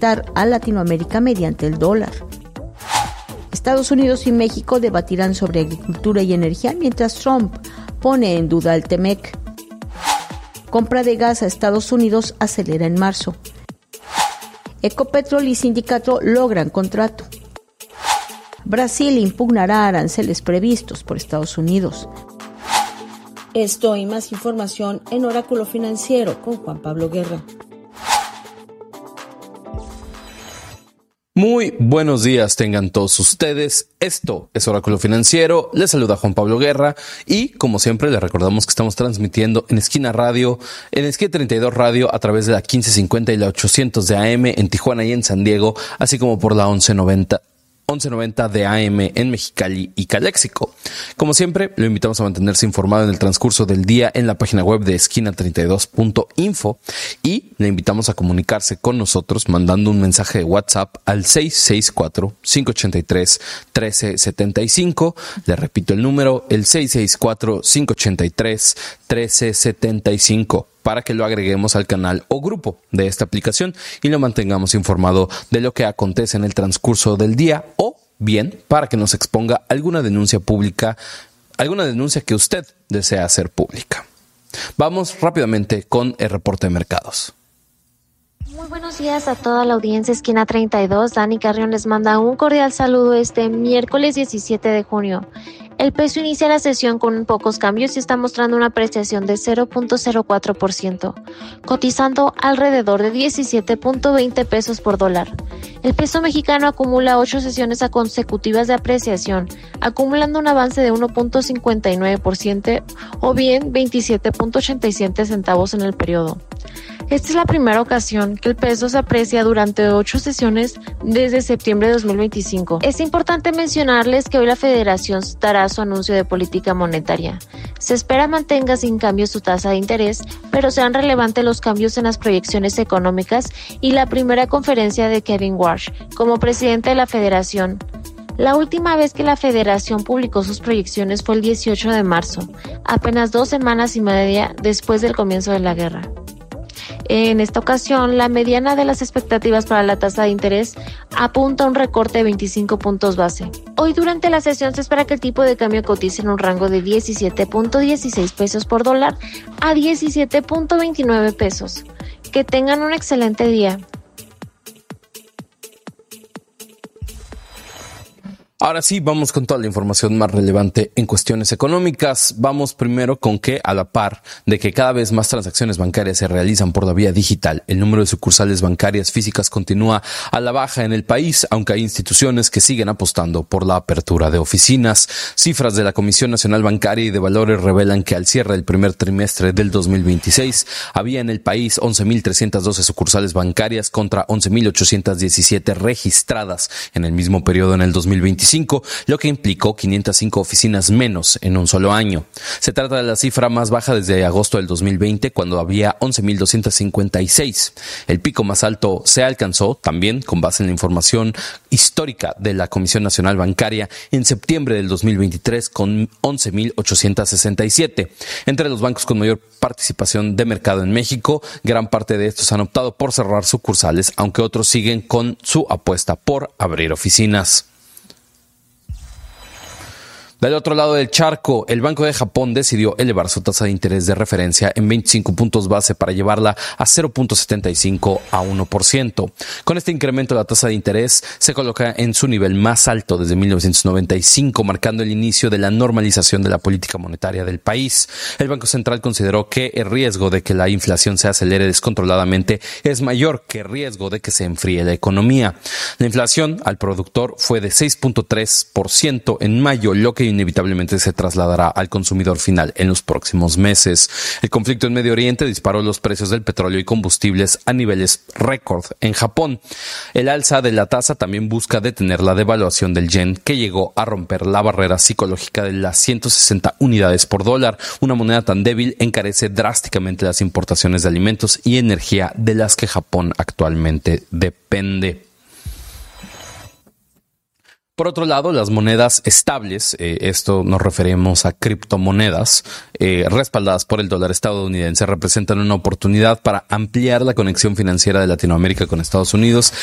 conectar a Latinoamérica mediante el dólar. Estados Unidos y México debatirán sobre agricultura y energía mientras Trump pone en duda el TEMEC. Compra de gas a Estados Unidos acelera en marzo. Ecopetrol y sindicato logran contrato. Brasil impugnará aranceles previstos por Estados Unidos. Esto y más información en Oráculo Financiero con Juan Pablo Guerra. Muy buenos días tengan todos ustedes. Esto es Oráculo Financiero. Les saluda Juan Pablo Guerra y como siempre les recordamos que estamos transmitiendo en Esquina Radio, en Esquina 32 Radio a través de la 1550 y la 800 de AM en Tijuana y en San Diego, así como por la 1190 de AM en Mexicali y Caléxico. Como siempre, lo invitamos a mantenerse informado en el transcurso del día en la página web de esquina32.info y le invitamos a comunicarse con nosotros mandando un mensaje de WhatsApp al 664-583-1375. Le repito el número, el 664-583-1375. para que lo agreguemos al canal o grupo de esta aplicación y lo mantengamos informado de lo que acontece en el transcurso del día, o bien para que nos exponga alguna denuncia pública, alguna denuncia que usted desea hacer pública. Vamos rápidamente con el reporte de mercados. Muy buenos días a toda la audiencia Esquina 32. Dani Carrión les manda un cordial saludo este miércoles 17 de junio. El peso inicia la sesión con pocos cambios y está mostrando una apreciación de 0.04%, cotizando alrededor de 17.20 pesos por dólar. El peso mexicano acumula 8 sesiones consecutivas de apreciación, acumulando un avance de 1.59% o bien 27.87 centavos en el periodo. Esta es la primera ocasión que el peso se aprecia durante 8 sesiones desde septiembre de 2025. Es importante mencionarles que hoy la Federación dará su anuncio de política monetaria. Se espera mantenga sin cambio su tasa de interés, pero serán relevantes los cambios en las proyecciones económicas y la primera conferencia de Kevin Warsh como presidente de la Federación. La última vez que la Federación publicó sus proyecciones fue el 18 de marzo, apenas 2 semanas y media después del comienzo de la guerra. En esta ocasión, la mediana de las expectativas para la tasa de interés apunta a un recorte de 25 puntos base. Hoy durante la sesión se espera que el tipo de cambio cotice en un rango de 17.16 pesos por dólar a 17.29 pesos. Que tengan un excelente día. Ahora sí, vamos con toda la información más relevante en cuestiones económicas. Vamos primero con que, a la par de que cada vez más transacciones bancarias se realizan por la vía digital, el número de sucursales bancarias físicas continúa a la baja en el país, aunque hay instituciones que siguen apostando por la apertura de oficinas. Cifras de la Comisión Nacional Bancaria y de Valores revelan que al cierre del primer trimestre del 2026 había en el país 11.312 sucursales bancarias contra 11.817 registradas en el mismo periodo en el 2025. Lo que implicó 505 oficinas menos en un solo año. Se trata de la cifra más baja desde agosto del 2020, cuando había 11.256. El pico más alto se alcanzó, también con base en la información histórica de la Comisión Nacional Bancaria, en septiembre del 2023 con 11.867. Entre los bancos con mayor participación de mercado en México, gran parte de estos han optado por cerrar sucursales, aunque otros siguen con su apuesta por abrir oficinas. Del otro lado del charco, el Banco de Japón decidió elevar su tasa de interés de referencia en 25 puntos base para llevarla a 0.75 a 1%. Con este incremento, la tasa de interés se coloca en su nivel más alto desde 1995, marcando el inicio de la normalización de la política monetaria del país. El Banco Central consideró que el riesgo de que la inflación se acelere descontroladamente es mayor que el riesgo de que se enfríe la economía. La inflación al productor fue de 6.3% en mayo, lo que inevitablemente se trasladará al consumidor final en los próximos meses. El conflicto en Medio Oriente disparó los precios del petróleo y combustibles a niveles récord en Japón. El alza de la tasa también busca detener la devaluación del yen, que llegó a romper la barrera psicológica de las 160 unidades por dólar. Una moneda tan débil encarece drásticamente las importaciones de alimentos y energía de las que Japón actualmente depende. Por otro lado, las monedas estables, esto nos referimos a criptomonedas, respaldadas por el dólar estadounidense, representan una oportunidad para ampliar la conexión financiera de Latinoamérica con Estados Unidos